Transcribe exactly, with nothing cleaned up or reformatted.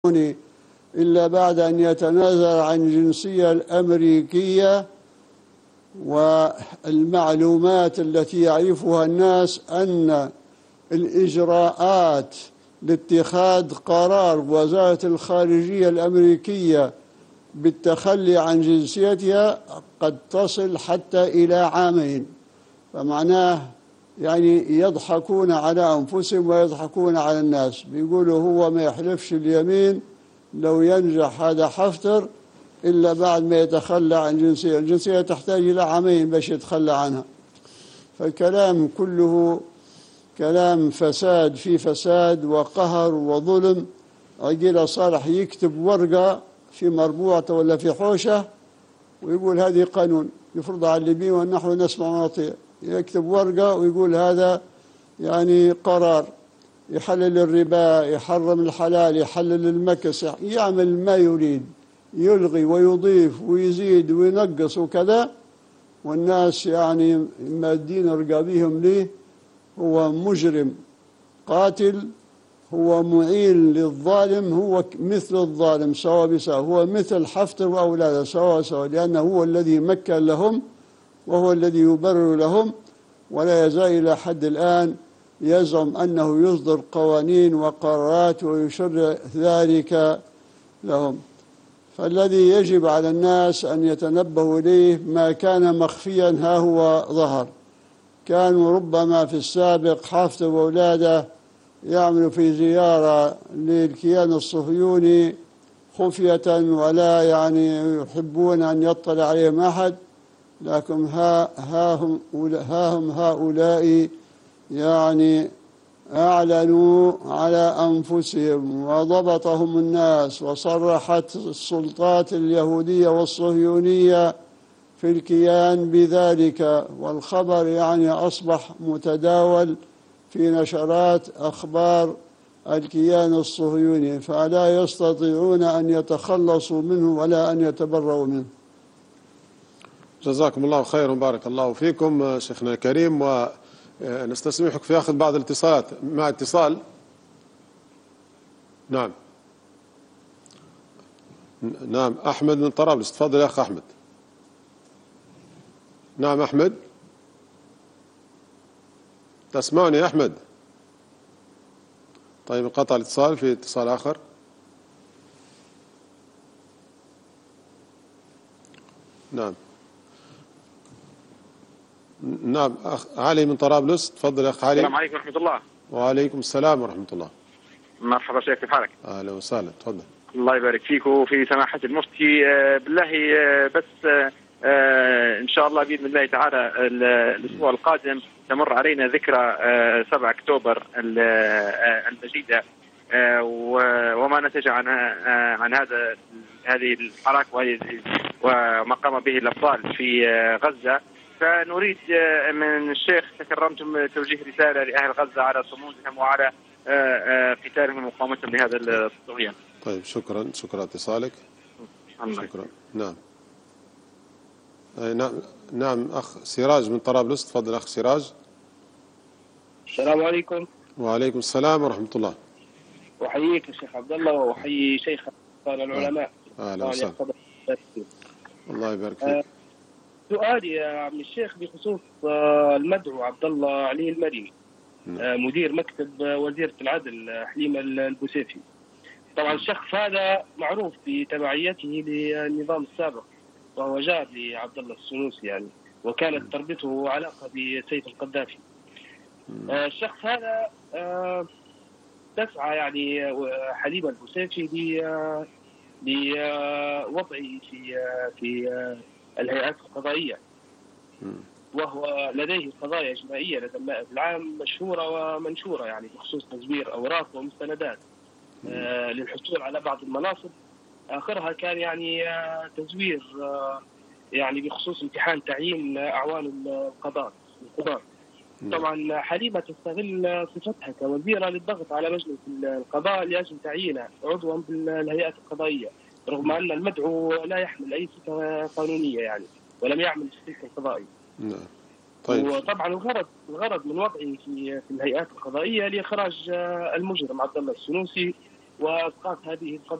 إلا بعد أن يتنازل عن الجنسية الأمريكية. والمعلومات التي يعرفها الناس أن الإجراءات لاتخاذ قرار وزارة الخارجية الأمريكية بالتخلي عن جنسيتها قد تصل حتى إلى عامين، فمعناه يعني يضحكون على أنفسهم ويضحكون على الناس. بيقولوا هو ما يحلفش اليمين لو ينجح هذا حفتر إلا بعد ما يتخلى عن جنسية. الجنسية تحتاج إلى عامين باش يتخلى عنها. فالكلام كله كلام فساد في فساد وقهر وظلم. عقيل صالح يكتب ورقة في مربوعة ولا في حوشة ويقول هذه قانون يفرض على الليبيين ونحن نسمع ونطيع. يكتب ورقة ويقول هذا يعني قرار يحلل الربا، يحرم الحلال، يحلل المكس، يعمل ما يريد، يلغي ويضيف ويزيد وينقص وكذا. والناس يعني مادين رقابيهم ليه. هو مجرم قاتل، هو معين للظالم، هو مثل الظالم سواء بسواء، هو مثل حفتر وأولاده سواء سواء، لأنه هو الذي مكن لهم وهو الذي يبرر لهم. ولا يزال إلى حد الآن يزعم أنه يصدر قوانين وقرارات ويشرع ذلك لهم. فالذي يجب على الناس أن يتنبهوا إليه ما كان مخفيا ها هو ظهر. كانوا ربما في السابق حفتر وأولاده يعملوا في زيارة للكيان الصهيوني خفية ولا يعني يحبون أن يطلع عليهم أحد، لكن ها, ها, هم, ها هم هؤلاء يعني أعلنوا على أنفسهم وضبطهم الناس. وصرحت السلطات اليهودية والصهيونية في الكيان بذلك، والخبر يعني أصبح متداول في نشرات أخبار الكيان الصهيوني، فلا يستطيعون أن يتخلصوا منه ولا أن يتبرؤوا منه. جزاكم الله خيرا وبارك الله فيكم شيخنا الكريم. ونستسمحك في أخذ بعض الاتصالات. مع اتصال. نعم نعم أحمد من طرابلس، تفضل يا أخ أحمد. نعم أحمد، تسمعني يا أحمد؟ طيب انقطع الاتصال، في اتصال آخر. نعم نعم أخ علي من طرابلس، تفضل يا أخ علي. السلام عليكم ورحمة الله. وعليكم السلام ورحمة الله. مرحبا شيخ، كيف حالك؟ أهلا وسهلا، تفضل. الله يبارك فيك وفي سماحة المفتي. بالله بس إن شاء الله بإذن الله تعالى الأسبوع القادم تمر علينا ذكرى سبعة أكتوبر المجيدة وما نتج عن عن هذا هذه الحراك وما قام به الأبطال في غزة. فنريد من الشيخ تكرمتم توجيه رسالة لأهل غزة على صمودهم وعلى قتالهم ومقاومتهم لهذا الطغيان. طيب شكرا شكرا اتصالك. شكرا. نعم نعم نعم أخ سراج من طرابلس، تفضل أخ سراج. السلام عليكم. وعليكم السلام ورحمة الله. أحييك يا شيخ عبد الله وأحيي شيخ العلماء. أهلا وسهلا. الله يبارك فيك. آه سؤالي يا عم الشيخ بخصوص آه المدعو عبد الله علي المدني، آه مدير مكتب وزيرة العدل حليمة البوسيفي. طبعا الشخص هذا معروف بتبعيته للنظام السابق وهو جار لعبد الله السنوسي يعني، وكانت تربطه علاقة بسيف القذافي. آه الشخص هذا آه تسعى يعني حليمة البوسيفي لوضعه في في الهيئات القضائية، وهو لديه قضايا جنائية لدى النائب العام مشهورة ومنشورة يعني بخصوص تزوير أوراق ومستندات آه للحصول على بعض المناصب. آخرها كان يعني آه تزوير آه يعني بخصوص امتحان تعيين أعوان القضاء القضاء. طبعا حليمة تستغل صفتها كوزيرة للضغط على مجلس القضاء لأجل تعيينه عضوا بالهيئات القضائية، رغم أن المدعو لا يحمل أي صفة قانونية يعني ولم يعمل في السلك القضائي. نعم. طيب. وطبعا الغرض الغرض من وضعه في في الهيئات القضائية لإخراج المجرم عبد الله السنوسي واسقاط هذه القضيه